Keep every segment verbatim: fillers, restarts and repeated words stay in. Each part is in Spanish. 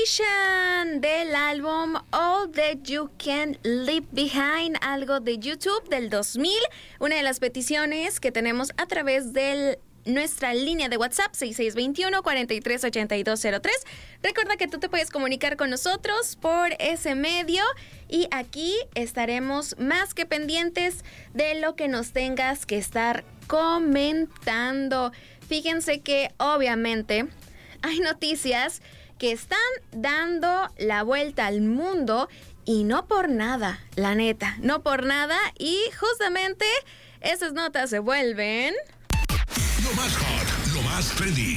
Temptation del álbum All That You Can Leave Behind, algo de YouTube del dos mil, una de las peticiones que tenemos a través de nuestra línea de WhatsApp seis seis dos uno, cuatro tres ocho dos cero tres. Recuerda que tú te puedes comunicar con nosotros por ese medio y aquí estaremos más que pendientes de lo que nos tengas que estar comentando. Fíjense que obviamente hay noticias que están dando la vuelta al mundo y no por nada, la neta, no por nada, y justamente esas notas se vuelven lo más hot, lo más trendy.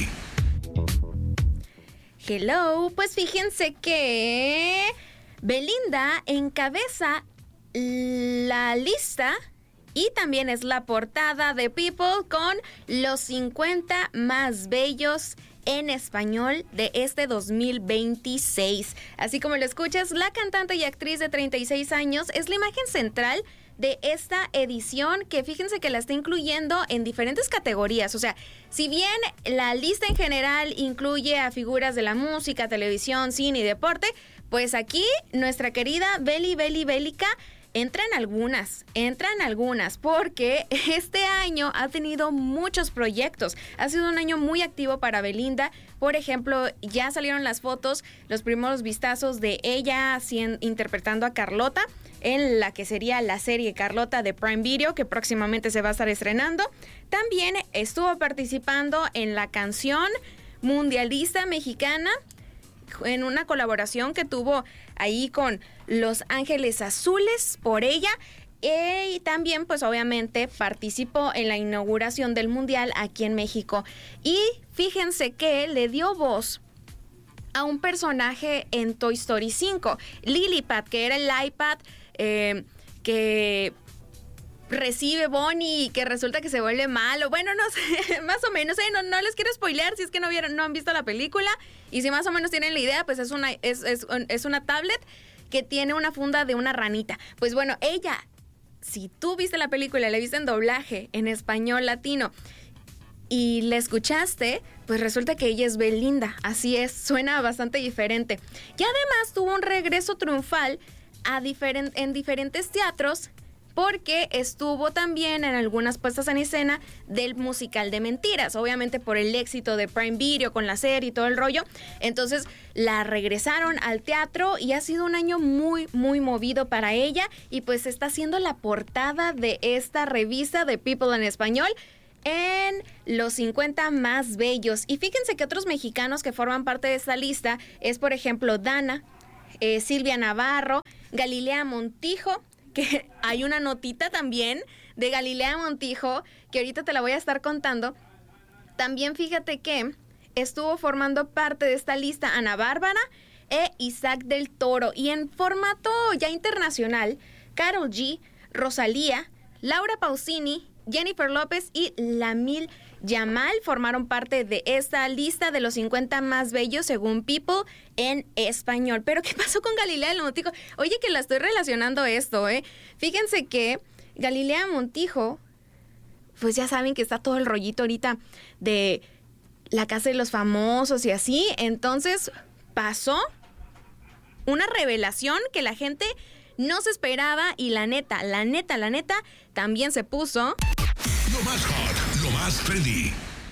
Hello, pues fíjense que Belinda encabeza la lista y también es la portada de People con los cincuenta más bellos en español de este dos mil veintiséis. Así como lo escuchas, la cantante y actriz de treinta y seis años es la imagen central de esta edición, que fíjense que la está incluyendo en diferentes categorías. O sea, si bien la lista en general incluye a figuras de la música, televisión, cine y deporte, pues aquí nuestra querida Beli, Beli, Bélica entra en algunas, entra en algunas, porque este año ha tenido muchos proyectos. Ha sido un año muy activo para Belinda. Por ejemplo, ya salieron las fotos, los primeros vistazos de ella haciendo, interpretando a Carlota en la que sería la serie Carlota de Prime Video, que próximamente se va a estar estrenando. También estuvo participando en la canción mundialista mexicana, en una colaboración que tuvo ahí con Los Ángeles Azules por ella. Y también, pues obviamente, participó en la inauguración del Mundial aquí en México. Y fíjense que le dio voz a un personaje en Toy Story cinco, Lillipad, que era el iPad eh, que recibe Bonnie y que resulta que se vuelve malo. Bueno, no sé, más o menos, ¿eh? no, no les quiero spoilear si es que no vieron, no han visto la película. Y si más o menos tienen la idea, pues es una, es, es, es una tablet que tiene una funda de una ranita. Pues bueno, ella, si tú viste la película, la viste en doblaje, en español latino, y la escuchaste, pues resulta que ella es Belinda. Así es, suena bastante diferente. Y además tuvo un regreso triunfal a diferen- en diferentes teatros, porque estuvo también en algunas puestas en escena del musical de Mentiras, obviamente por el éxito de Prime Video con la serie y todo el rollo. Entonces la regresaron al teatro y ha sido un año muy, muy movido para ella, y pues está haciendo la portada de esta revista de People en español en los cincuenta más bellos. Y fíjense que otros mexicanos que forman parte de esta lista es, por ejemplo, Dana, eh, Silvia Navarro, Galilea Montijo, que hay una notita también de Galilea Montijo que ahorita te la voy a estar contando. También fíjate que estuvo formando parte de esta lista Ana Bárbara e Isaac del Toro. Y en formato ya internacional, Karol G, Rosalía, Laura Pausini, Jennifer López y Lamil Yamal formaron parte de esta lista de los cincuenta más bellos según People en español. Pero ¿qué pasó con Galilea Montijo? Oye, que la estoy relacionando esto, ¿eh? Fíjense que Galilea Montijo, pues ya saben que está todo el rollito ahorita de la casa de los famosos y así. Entonces pasó una revelación que la gente no se esperaba, y la neta, la neta, la neta, también se puso lo más hot, lo más trendy.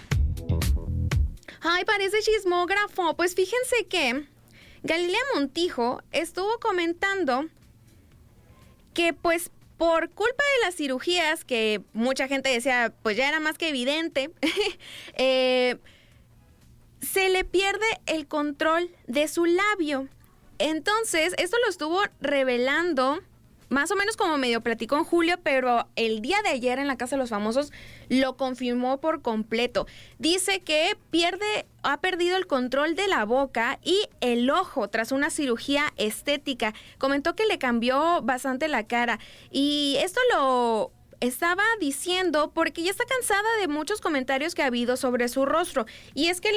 Ay, parece chismógrafo. Pues fíjense que Galilea Montijo estuvo comentando que pues por culpa de las cirugías, que mucha gente decía pues ya era más que evidente, eh, se le pierde el control de su labio. Entonces, esto lo estuvo revelando más o menos como medio platicó en julio, pero el día de ayer en la Casa de los Famosos lo confirmó por completo. Dice que pierde, ha perdido el control de la boca y el ojo tras una cirugía estética. Comentó que le cambió bastante la cara, y esto lo estaba diciendo porque ya está cansada de muchos comentarios que ha habido sobre su rostro. Y es que la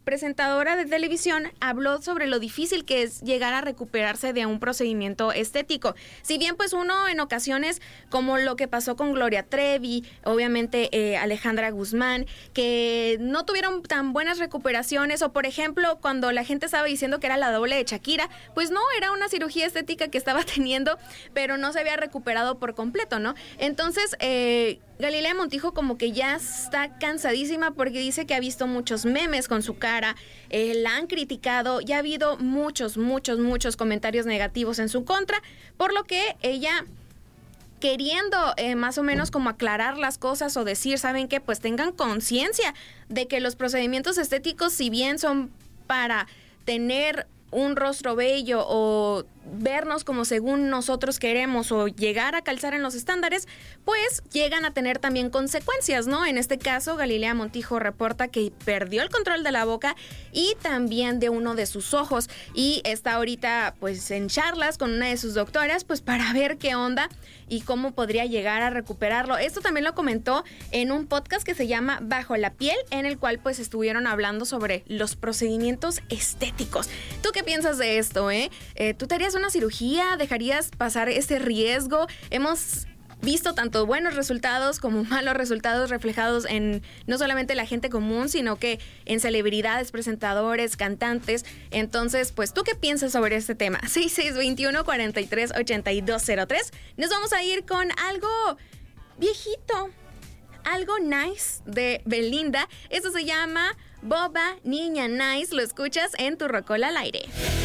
presentadora de televisión habló sobre lo difícil que es llegar a recuperarse de un procedimiento estético. Si bien pues uno en ocasiones, como lo que pasó con Gloria Trevi, obviamente eh, Alejandra Guzmán, que no tuvieron tan buenas recuperaciones, o por ejemplo cuando la gente estaba diciendo que era la doble de Shakira, pues no, era una cirugía estética que estaba teniendo, pero no se había recuperado por completo, ¿no? Entonces, eh, Galilea Montijo como que ya está cansadísima porque dice que ha visto muchos memes con su cara, eh, la han criticado, ya ha habido muchos, muchos, muchos comentarios negativos en su contra, por lo que ella, queriendo eh, más o menos como aclarar las cosas o decir, ¿saben qué? Pues tengan conciencia de que los procedimientos estéticos, si bien son para tener un rostro bello o vernos como según nosotros queremos o llegar a calzar en los estándares, pues llegan a tener también consecuencias, ¿no? En este caso, Galilea Montijo reporta que perdió el control de la boca y también de uno de sus ojos, y está ahorita pues en charlas con una de sus doctoras pues para ver qué onda y cómo podría llegar a recuperarlo. Esto también lo comentó en un podcast que se llama Bajo la Piel, en el cual pues estuvieron hablando sobre los procedimientos estéticos. ¿Tú qué piensas de esto, eh? eh ¿Tú te harías una cirugía? ¿Dejarías pasar ese riesgo? Hemos visto tanto buenos resultados como malos resultados reflejados en no solamente la gente común, sino que en celebridades, presentadores, cantantes. Entonces, pues, ¿tú qué piensas sobre este tema? seis seis dos uno, cuatro tres, ocho dos cero tres. Nos vamos a ir con algo viejito, algo nice de Belinda. Esto se llama Boba Niña Nice. Lo escuchas en Tu Rocola al Aire.